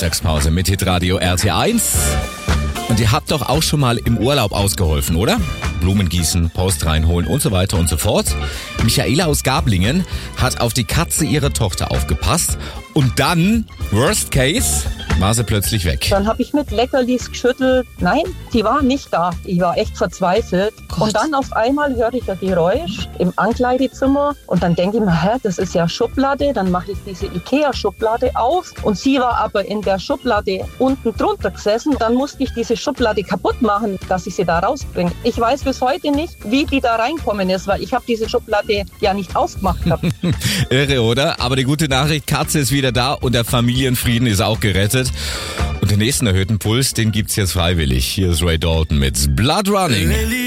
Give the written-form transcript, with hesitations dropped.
Mittagspause mit Hitradio RT1. Und ihr habt doch auch schon mal im Urlaub ausgeholfen, oder? Blumen gießen, Post reinholen und so weiter und so fort. Michaela aus Gablingen hat auf die Katze ihrer Tochter aufgepasst und dann, worst case, war sie plötzlich weg. Dann habe ich mit Leckerlis geschüttelt. Nein, die war nicht da. Ich war echt verzweifelt. Gott. Und dann auf einmal hörte ich ein Geräusch im Ankleidezimmer. Und dann denke ich mir, das ist ja Schublade. Dann mache ich diese Ikea-Schublade auf. Und sie war aber in der Schublade unten drunter gesessen. Dann musste ich diese Schublade kaputt machen, dass ich sie da rausbringe. Ich weiß bis heute nicht, wie die da reinkommen ist, weil ich habe diese Schublade ja nicht aufgemacht gehabt. Irre, oder? Aber die gute Nachricht, Katze ist wieder da und der Familienfrieden ist auch gerettet. Und den nächsten erhöhten Puls, den gibt's jetzt freiwillig. Hier ist Ray Dalton mit Blood Running.